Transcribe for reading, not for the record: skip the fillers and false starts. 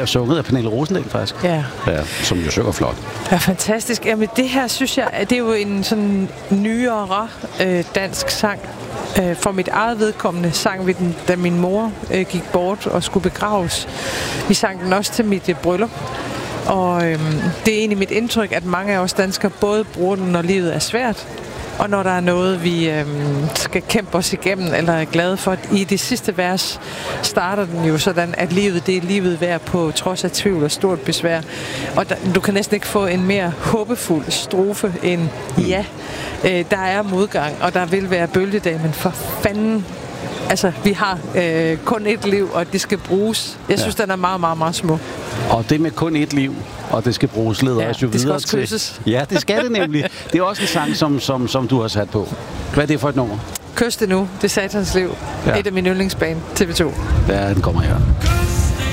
og sunget af Pernille Rosendal, faktisk. Ja. Ja, som jo synger flot. Ja, fantastisk. Jamen, det her, synes jeg, det er jo en sådan nyere dansk sang. For mit eget vedkommende sang vi den, da min mor gik bort og skulle begraves. Vi sang den også til mit bryllup. Og det er egentlig mit indtryk, at mange af os danskere både bruger den, når livet er svært, og når der er noget, vi skal kæmpe os igennem, eller er glade for. I det sidste vers starter den jo sådan, at livet, det er livet værd på trods af tvivl og stort besvær. Og du kan næsten ikke få en mere håbefuld strofe end ja. Der er modgang, og der vil være bølgedage, men for fanden, altså, vi har kun et liv, og det skal bruges. Jeg synes, den er meget, meget, meget smuk. Og det med kun et liv, og det skal bruges, leder os jo det skal videre også til. kysses. Ja, det skal det nemlig. Det er også en sang, som du har sat på. Hvad er det for et nummer? Kys det nu. Det er Satans liv. Ja. Et af mine yndlingsband, TV2. Ja, den kommer her.